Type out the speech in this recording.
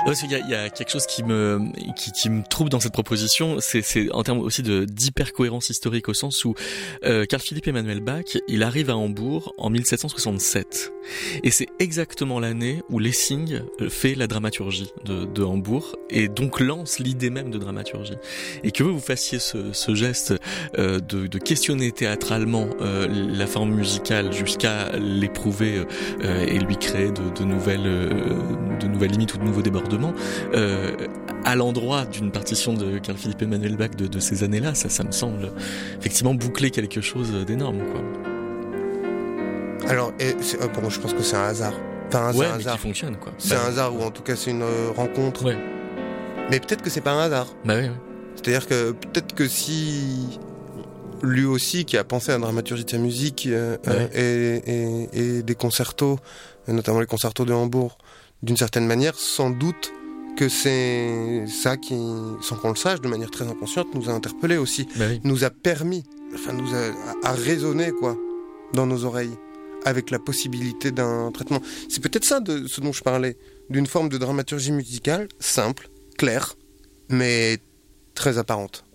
Parce qu'il y a quelque chose qui me trouble dans cette proposition, c'est en termes aussi d'hyper-cohérence historique, au sens où Carl Philipp Emanuel Bach, il arrive à Hambourg en 1767. Et c'est exactement l'année où Lessing fait la dramaturgie de Hambourg, et donc lance l'idée même de dramaturgie. Et que vous fassiez ce geste de questionner théâtralement la forme musicale jusqu'à l'éprouver et lui créer de nouvelles limites ou de nouveaux débordements, à l'endroit d'une partition de Carl Philipp Emanuel Bach de ces années-là, ça me semble effectivement boucler quelque chose d'énorme, quoi. Alors, je pense que c'est un hasard. Enfin, ouais, c'est un hasard qui fonctionne, quoi. C'est un hasard, ou en tout cas c'est une rencontre. Ouais. Mais peut-être que c'est pas un hasard. Bah oui. C'est-à-dire que peut-être que si lui aussi, qui a pensé à la dramaturgie de sa musique et des concertos, notamment les concertos de Hambourg, d'une certaine manière, sans doute que c'est ça qui, sans qu'on le sache, de manière très inconsciente, nous a interpellés aussi, nous a permis, nous a résonné, quoi, dans nos oreilles, avec la possibilité d'un traitement. C'est peut-être ça de ce dont je parlais, d'une forme de dramaturgie musicale simple, claire, mais très apparente.